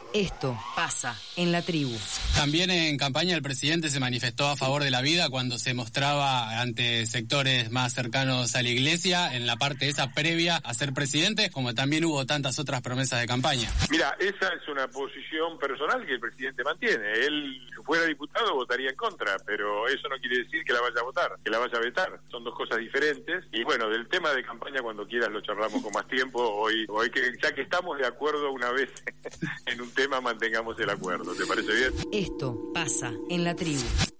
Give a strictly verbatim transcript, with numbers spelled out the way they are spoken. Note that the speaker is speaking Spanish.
Esto pasa en la tribu. También en campaña el presidente se manifestó a favor de la vida cuando se mostraba ante sectores más cercanos a la iglesia en la parte esa previa a ser presidente, como también hubo tantas otras promesas de campaña. Mira, esa es una posición personal que el presidente mantiene. Él, si fuera diputado, votaría en contra, pero eso no quiere decir que la vaya a votar, que la vaya a vetar. Son dos cosas diferentes. Y bueno, del tema de campaña, cuando quieras lo charlamos con más tiempo. Hoy, hoy que ya que estamos de acuerdo una vez en un tema, mantengamos el acuerdo. ¿Te parece bien? Esto pasa en la tribu.